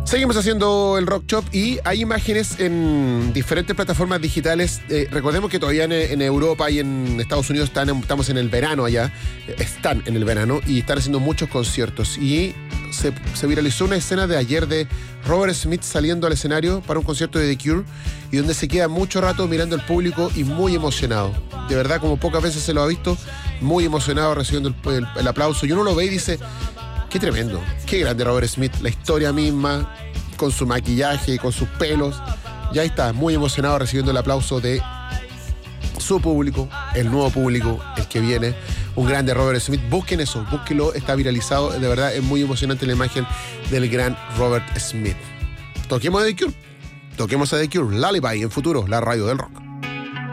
Seguimos haciendo el Rock Shop y hay imágenes en diferentes plataformas digitales. Recordemos que todavía en Europa y en Estados Unidos estamos en el verano allá. Están en el verano y están haciendo muchos conciertos. Y se viralizó una escena de ayer de Robert Smith saliendo al escenario para un concierto de The Cure y donde se queda mucho rato mirando al público y muy emocionado. De verdad, como pocas veces se lo ha visto, muy emocionado recibiendo el aplauso. Y uno lo ve y dice... Qué tremendo, qué grande Robert Smith, la historia misma, con su maquillaje, con sus pelos. Ya está, muy emocionado recibiendo el aplauso de su público, el nuevo público, el que viene. Un grande Robert Smith, busquen eso, búsquenlo, está viralizado. De verdad, es muy emocionante la imagen del gran Robert Smith. Toquemos a The Cure, toquemos a The Cure, Lullaby en Futuro, la radio del rock.